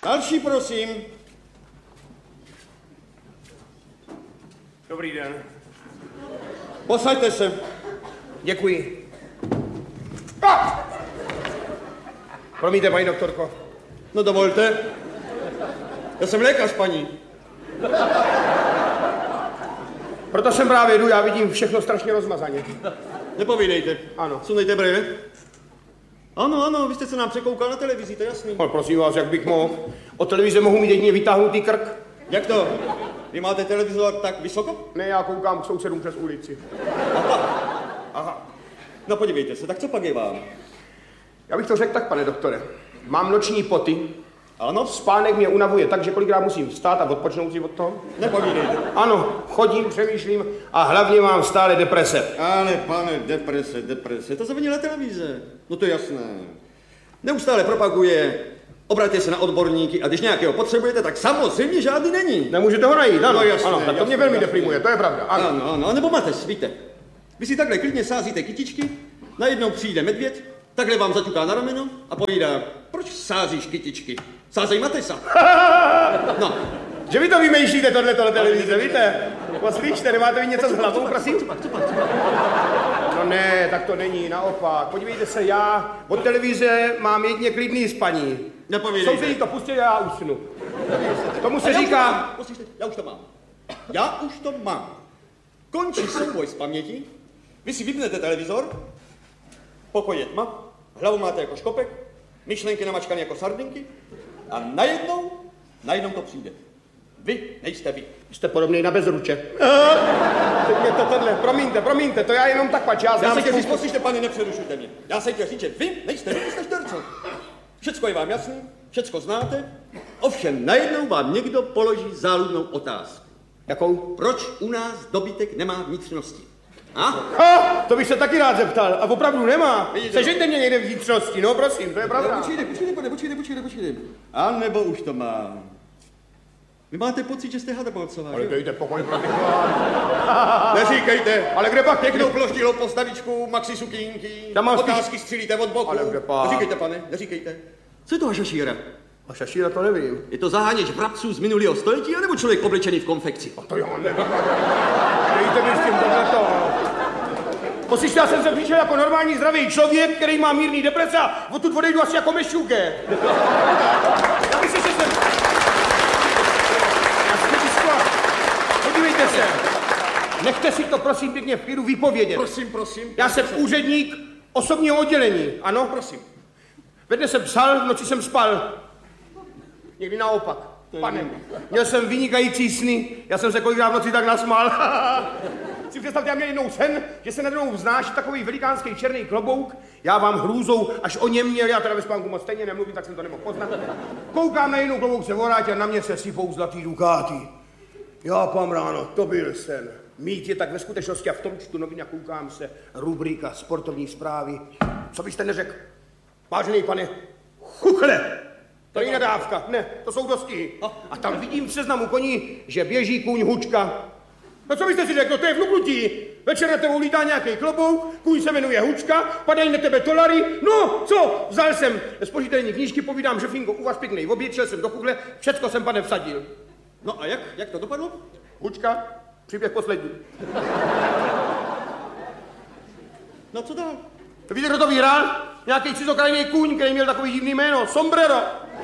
Další, prosím. Dobrý den. Posaďte se. Děkuji. Promiňte, paní doktorko. No dovolte. Já jsem lékař, paní. Proto jsem právě jdu, já vidím všechno strašně rozmazaně. Nepovídejte. Ano. Sundejte brýle. Ano, vy jste se nám překoukal na televizi, to je jasný. Ale prosím vás, jak bych mohl? Od televize mohu mít jedině vytáhnutý krk? Jak to? Vy máte televizor tak vysoko? Ne, já koukám k sousedům přes ulici. Aha. No podívejte se, tak co pak je vám? Já bych to řekl tak, pane doktore. Mám noční poty. Ano? Spánek mě unavuje tak, že kolikrát musím vstát a odpočnout si od toho. Nepovídejte. Ano, chodím, přemýšlím a hlavně mám stále deprese. Ale pane, deprese, to zavinila televize. No to je jasné. Neustále propaguje, obraťte se na odborníky a když nějakého potřebujete, tak samozřejmě žádný není. Nemůžete ho najít, ano. No jasné, ano, tak to mě velmi deprimuje, to je pravda. Ano, nebo máte, víte. Vy si takhle klidně sázíte kytičky, najednou přijde medvěd, takhle vám zaťuká na rameno a povídá, proč sázíš kytičky? Sázej Matesa. No. Že vy to vymýšlíte, tohleto televize, víte? Poslíšte, nemáte vy něco s hlavou, prosím? Co pak? No ne, tak to není, naopak. Podívejte se, já od televize mám jedině klidný spaní. Nepovídejte. Sousedí to pustí a já usnu. Tomu se říká... Já už to mám. Končí souboj s pamětí, vy si vypnete televizor, pokoj je tma, hlavu máte jako škopek, myšlenky namačkané jako sardinky a najednou to přijde. Vy nejste vy. Jste podobný na Bezruče. Teď mě to tohle, promiňte, to já jenom tak pač, já se chtěl říct, poslyšte, pane, nepřerušujte mě. Já se chtěl říct, že vy nejste čtvrtce. Všecko je vám jasné, všecko znáte, ovšem najednou vám někdo položí záludnou otázku. Jakou? Proč u nás dobytek nemá vnitřnosti? To bych se taky rád zeptal. A opravdu nemá. Sežeňte mě někde vnitřnosti, no prosím, to je pravda. Počkejte. A nebo už to má. Vy máte pocit, že jste Hadabolcová, Ale že? dejte pokoj, Neříkejte. Ale kde pak? Pěknou ploštilou postavičku, maxi sukínky, otázky střílíte od boku. Ale kde pak? Neříkejte, pane, neříkejte. Co je to hašašíra? A šašíra to nevím. Je to zaháněč vrabců z minulého století, anebo člověk oblečený v konfekci? A to já nevím. Dejte mi s tím tohleto. Poslyšte, já jsem se přišel jako normální zdravý člověk, který má mírný deprese a odtud odejdu asi jako mešťuke. Já myslím, že jsem... Podívejte se. Nechte si to prosím pěkně v klidu vypovědět. Prosím. Já jsem úředník osobního oddělení, ano? Prosím. Ve dne jsem psal, v noci jsem spal. Někdy naopak. Pane, měl jsem vynikající sny, já jsem se kolikrát v noci tak nasmál. Si představte, já měl jednou sen, že se nade mnou vznáší takový velikánský černý klobouk, já vám hrůzou až o něm měl, já teda ve spánku moc stejně nemluvím, tak jsem to nemohl poznat. Koukám na jinou klobouk, se vrátil a na mě se sypou zlatý dukáty. Já pám ráno, to byl sen. Mít je tak ve skutečnosti a v tom čtu novin a koukám se, rubrika sportovní zprávy. Co byste neřekl? Vážený pane, chuchle! To je nadávka, ne, to jsou dostihy. A tam vidím v seznamu koní, že běží kůň Hučka. No co byste si řekl, to je vnuknutí. Večer na tebou lítá nějaký klobouk, kůň se jmenuje Hučka, padají na tebe dolary. No, co? Vzal jsem z požitelní knížky, povídám, Žefinko, u vás pěkný oběd, šel jsem do chuchle, všecko jsem, pane, vsadil. No a jak to dopadlo? Hučka, příběh poslední. No co dál? Víte, kdo to vyhrál? Nějaký cizokrajný kůň, který měl takový divný jméno. Sombrero.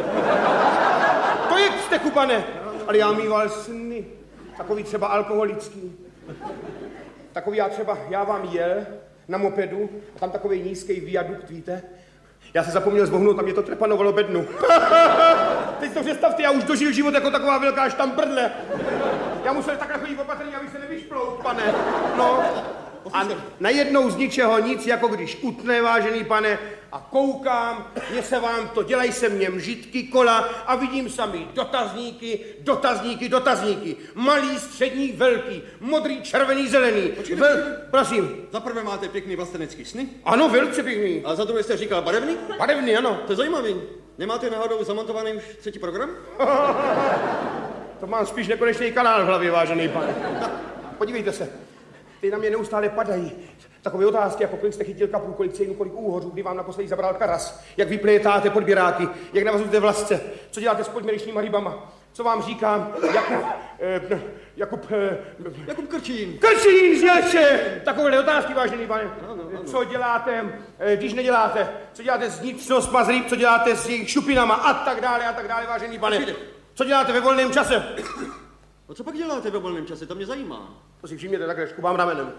To je k steku, pane. Ale já mýval sny. Takový třeba alkoholický. Takový já vám jel na mopedu a tam takový nízký viadukt, víte? Já se zapomněl zvohnout a mě to trepanovalo bednu. Teď to představte, já už dožil život jako taková velká štamprdle. Já musel takhle chodit opatrně, aby se nevyšplout, pane. No. A najednou z ničeho nic, jako když utne, vážený pane, a koukám, mně se vám to, dělají se mně mžitky, kola a vidím sami dotazníky. Malý, střední, velký, modrý, červený, zelený. Prosím. Za prvé máte pěkný vlastenecký sny. Ano, velice pěkný. A za druhé jste říkal barevný? Barevný, ano. To je zajímavý. Nemáte náhodou zamontovaný už třetí program? To mám spíš nekonečný kanál v hlavě, vážený pane. Podívejte se. Ty na mě neustále padají. Takové otázky, jako kolik jste chytil kapru, kolik cejnů, kolik úhořů, kdy vám naposledy zabral karas, jak vyplétáte podběráky, jak navazujete vlasce, co děláte s podměrečníma rybama, co vám říká Jakub Krčín. Krčín, znělče! Takovéhle otázky, vážený pane. Co děláte, když neděláte? Co děláte s vnitřnostma z ryb, co děláte s jejich šupinama a tak dále, vážený pane. Co děláte ve volném čase? A co pak děláte ve volném čase, to mě zajímá. To si všimněte, takhle škubám ramenem.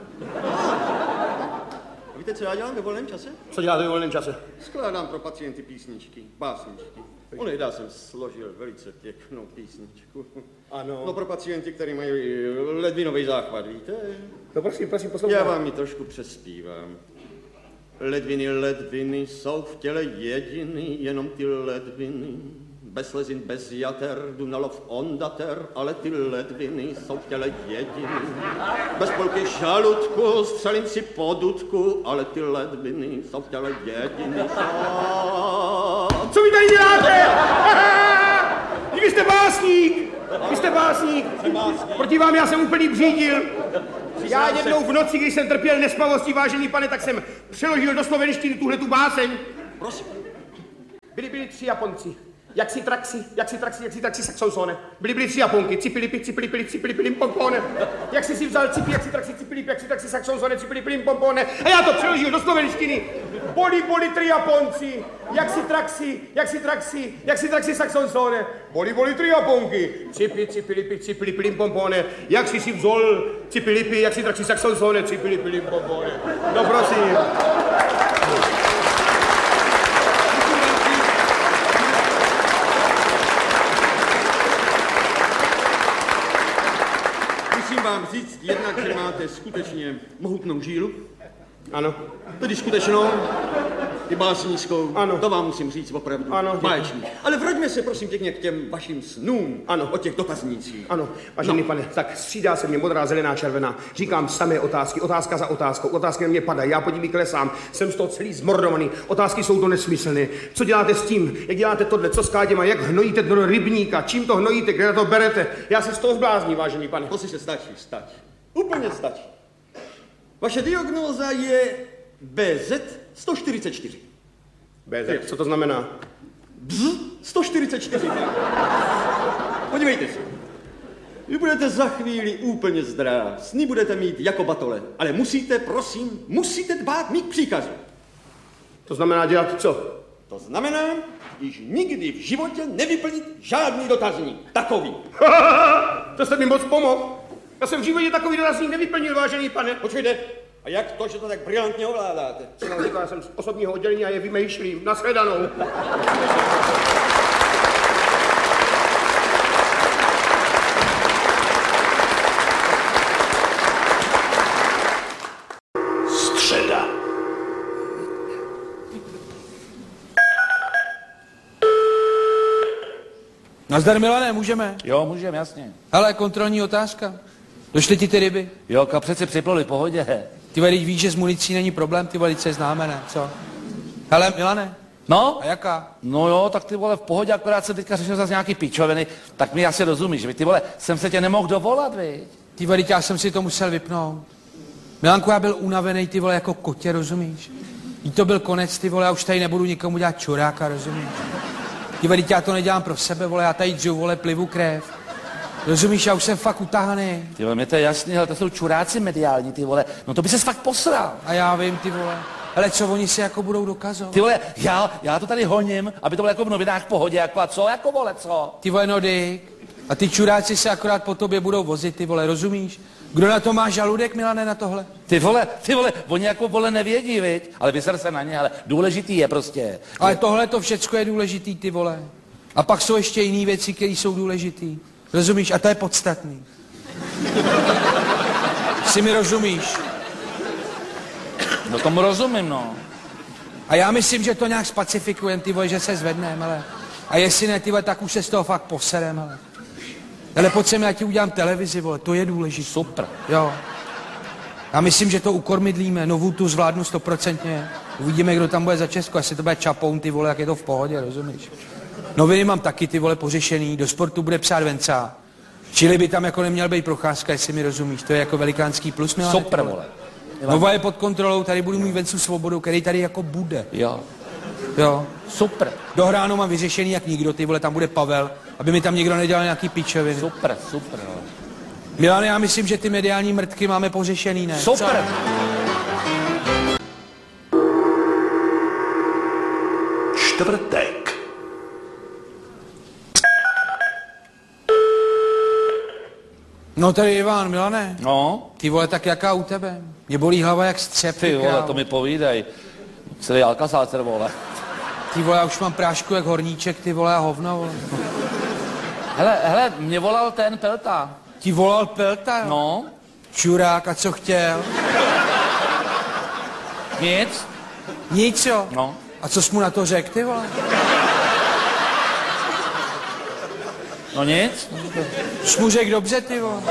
A víte, co já dělám ve volném čase? Co děláte ve volném čase? Skládám pro pacienty písničky, básničky. Onehdy jsem složil velice pěknou písničku. Ano. No pro pacienty, kteří mají ledvinový záchvat, víte? No prosím, poslouchám. Já vám ji trošku přespívám. Ledviny jsou v těle jediný, jenom ty ledviny. Bez slezin, bez jater, jdu na lov ondater, ale ty ledviny jsou v těle jediný. Bez polky žaludku, střelím si po dudku, ale ty ledviny jsou v těle jediný. Co vy tady děláte? Vy jste básník! Proti vám já jsem úplný břídil. Já jednou v noci, když jsem trpěl nespavostí, vážený pane, tak jsem přeložil do slovenštiny tuhletu báseň. Prosím. Byli 3 Japonci. Jak si traxi saxousone. Byli 3 Japonky. Cipili, pompone. Jak si vzal cipi, jak si traxi saxousone, cipili, pompone. A já to přeložil do slovenštiny. Boli 3 Japonci. Jak si traxi saxousone. Boli 3 Japonky. Cipili, pompone. Jak si vzal cipili, jak si traxi saxousone, cipili, pompone. No prosím. Vám říct jednak, že máte skutečně mohutnou žílu. Ano. Tedy skutečnou, i básnickou. Ano. To vám musím říct opravdu. Ano. Báječný. Ale vraťme se prosím pěkně k těm vašim snům. Ano. O těch dotaznících. Ano, vážený pane, tak střídá se mě modrá, zelená, červená. Říkám samé otázky, otázka za otázkou. Otázky na mě padají, já pod nimi klesám. Jsem z toho celý zmordovaný. Otázky jsou to nesmyslné. Co děláte s tím? Jak děláte tohle? Co s káděma? Jak hnojíte do rybníka? Čím to hnojíte? Kde na to berete? Já se z toho zblázním, vážený pane. Prosím se, stačí. Úplně stačí. Vaše diagnóza je BZ 144. BZ, co to znamená? 144. Podívejte se. Vy budete za chvíli úplně zdráv. Sny budete mít jako batole. Ale musíte dbát mých příkazů. To znamená dělat co? To znamená, již nikdy v životě nevyplnit žádný dotazník. Takový. To jste mi moc pomohl. Já jsem v životě takový dotazník nevyplnil, vážený pane. Počkejte, a jak to, že to tak brilantně ovládáte? Jsem říkal, jsem z osobního oddělení a je vymýšlím. Nashledanou. Středa. Nazdar, Milane, můžeme? Jo, můžeme, jasně. Hele, kontrolní otázka. Došly ti ty ryby? Jo, kapřece připluli, pohodě. Ty vole, víš, že s municí není problém, ty vole, se známe, ne? Co? Hele, Milane. No? A jaká? No jo, tak ty vole, v pohodě, akorát jsem teďka řešil zase nějaký pičoviny, tak mi asi rozumíš, ty vole, jsem se tě nemohl dovolat, viď? Ty vole, já jsem si to musel vypnout. Milanku, já byl unavený, ty vole, jako kotě, rozumíš? Jí to byl konec, ty vole, já už tady nebudu nikomu dělat čuráka, rozumíš? Ty vole, já to nedělám pro sebe, vole, já tady dřu, vole, plivu krev. Rozumíš, já už jsem fakt utahaný. Ty vole, mě to je jasný, ale to jsou čuráci mediální, ty vole, no to by ses fakt posral. A já vím, ty vole. Hele, co oni si jako budou dokazovat? Ty vole, já to tady honím, aby to bylo jako v novinách v pohodě, jako a co, jako vole, co? Ty vole, no dyk. A ty čuráci se akorát po tobě budou vozit, ty vole, rozumíš? Kdo na to má žaludek, Milane, na tohle? Ty vole, oni jako vole nevědí, viď? Ale vyser se na ně, ale důležitý je prostě. Ale tohle to všecko je důležitý, ty vole. A pak jsou ještě jiné věci, které jsou důležitý. Rozumíš? A to je podstatný. Si mi rozumíš? No tomu rozumím, no. A já myslím, že to nějak spacifikujeme, ty vole, že se zvedneme, ale. A jestli ne, ty vole, tak už se z toho fakt poserem, ale. Ale pojď sem, já ti udělám televizi, vole, to je důležité. Super. Jo. Já myslím, že to ukormidlíme, novou tu zvládnu 100%. Uvidíme, kdo tam bude za Česko, jestli to bude Čapoun, ty vole, jak je to v pohodě, rozumíš? Noviny mám taky, ty vole, pořešený, do sportu bude psát Venca. Čili by tam jako neměl být Procházka, jestli mi rozumíš, to je jako velikánský plus, Milane. Super, vole. Nova je pod kontrolou, tady budu mít Vencu Svobodu, který tady jako bude. Jo. Jo. Super. Dohráno mám vyřešený jak nikdo, ty vole, tam bude Pavel, aby mi tam někdo nedělal nějaký pičoviny. Super, super. Jo. Milane, já myslím, že ty mediální mrtky máme pořešený, ne? Super. Čtvrtek. No tady Ivan, Milane. No, Ty vole, tak jaká u tebe? Mě bolí hlava jak střep. ty vole, krávo. to mi povídej. Celý Alcazácer, vole. Ty vole, já už mám prášku jak horníček, ty vole, a hovno, vole. Hele, mě volal ten Pelta. Ti volal Pelta, jo? No, Čurák, a co chtěl? nic. Nic, jo? No. A co jsi mu na to řekl, ty vole? No nic. Jsi mu řekl dobře, ty vole.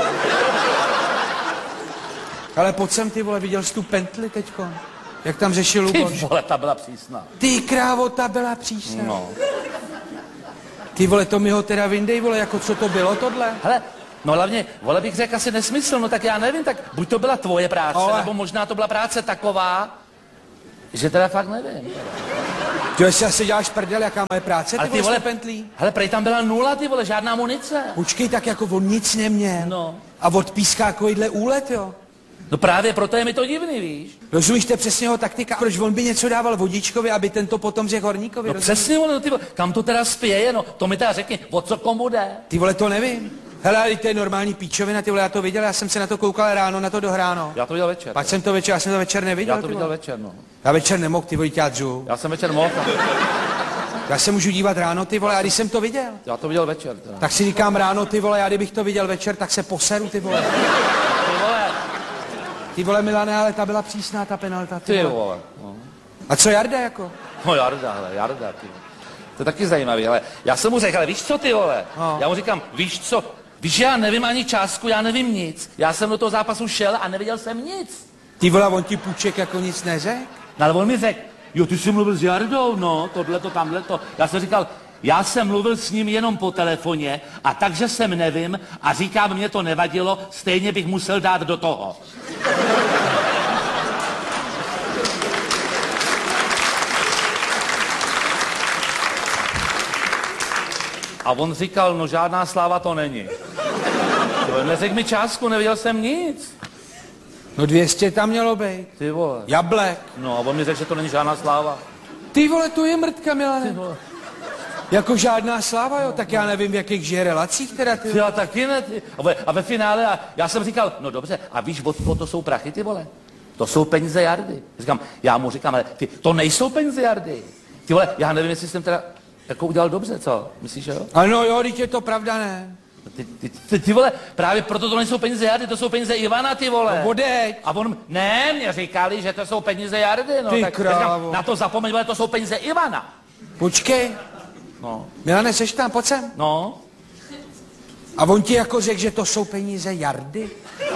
Ale pojď sem, ty vole, viděl jsi tu Pentli teďko? Jak tam řešil Ty Luboš? vole, ta byla přísná. Ty krávo, ta byla přísná. No. Ty vole, to mi ho teda vyndej, vole, jako co to bylo tohle? Hele, no hlavně, vole bych řekl asi nesmysl, no tak já nevím, tak buď to byla tvoje práce, Ale- nebo možná to byla práce taková, že teda fakt nevím. Ty jestli asi děláš prdel, jaká moje práce, ty, Ale vole, s tou Pentlí? hele, prej tam byla nula, ty vole, žádná munice. Počkej, tak jako on nic neměl. No. A odpíská takovýhle úlet, jo? No právě proto je mi to divný, víš? Rozumíš, to je přesně jeho taktika. Proč on by něco dával vodičkovi, aby tento potom řekl horníkovi, No rozumíš? přesně, vole, no, ty vole, kam to teda spěje, no, to mi teda řekni, o co komu jde. Ty vole, to nevím. Hele, ale to je normální píčovina, ty vole, já to viděl, já jsem se na to koukal ráno, na to dohráno. Já to viděl večer. Pak jsem to večer, já jsem to večer neviděl, Já to ty viděl vole. večer, no. Já večer nemohl, ty vole, ťádřu. Já jsem večer mohl, Já se můžu dívat ráno, ty vole, a když jsem to viděl, já to viděl večer, teda. tak si říkám ráno, ty vole, já kdybych to viděl večer, tak se poseru, ty vole. Ty vole, Ty vole, Milane, ale ta byla přísná, ta penalta, ty ty vole. vole, no. A co Jarda, jako? No Jarda, hele, Jarda, ty. To je taky zajímavý, ale já jsem mu řekl, ale víš co, ty vole? No. Já mu říkám, víš co, víš, já nevím ani částku, já nevím nic. Já jsem do toho zápasu šel a neviděl jsem nic. Ty vole, on ti Půček jako nic neřekl? No, ale on mi řekl, jo, ty jsi mluvil s Jardou, no, tohleto, tamhleto. Já jsem říkal, já jsem mluvil s ním jenom po telefoně a takže jsem nevím a říkám, mě to nevadilo, stejně bych musel dát do toho. A on říkal, no žádná sláva to není. Neřekl mi částku, neviděl jsem nic. No 200 tam mělo být. Ty vole. Jablek. No a on mi řekl, že to není žádná sláva. Ty vole, to je mrtka, Milane. Ty vole. Jako žádná sláva, jo? Tak já nevím, v jakých žije relacích teda, ty. Já taky ne. Ty. A ve finále, já jsem říkal, no dobře, a víš, od to jsou prachy, ty vole. To jsou peníze Jardy. Říkám, já mu říkám, ale ty, to nejsou peníze Jardy. Ty vole, já nevím, jestli jsem teda jako udělal dobře, co? Myslíš, že jo? Ano, jo, teď je to pravda, ne? Ty vole, právě proto to nejsou peníze Jardy, to jsou peníze Ivana, ty vole. No, odeď. A on, ne, mě říkali, že to jsou peníze Jardy, no. Ty tak krávo. říkám, na to zapomeň, vole, to jsou peníze Ivana. Počkej. No, Milane, seš tam, pojď sem. no. A on ti jako řekl, že to jsou peníze Jardy?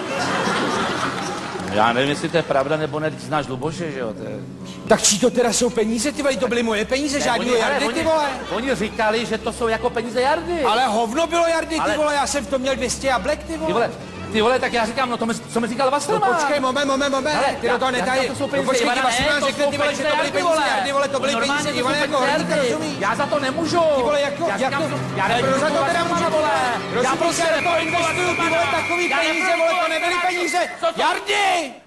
Já nevím, jestli to je pravda, nebo ne, když znáš Luboše, že jo, to je... Tak čí to teda jsou peníze, ty vole, to byly moje peníze, žádného Jardy, ty vole. Oni říkali, že to jsou jako peníze Jardy. Ale hovno bylo Jardy, ty Ale- vole, já jsem v tom měl 200 jablek, ty vole. Ty vole, tak já říkám, no to mi, co mi říkal No Vastrama. počkej, moment, Hele, ty do toho já nedají. říkám, to jsou No peníze počkej, Ivana, ti Vastrama ne, to řekne, jsou ty vole, že to byly Jardy, peníze Jardy, vole, to byly Normálně peníze to jsou Ivana jako peníze horníka, Jardy. rozumíš? Já za to nemůžu. Ty vole, jako, já říkám, jako, já ale nevím, proč za to co teda Vastrama, můžu, vole. Já Rozumíš, prostě já do toho nepojdu investuju, ty vole, takový Já peníze, vole, to nebyly peníze. Co to- Jardy!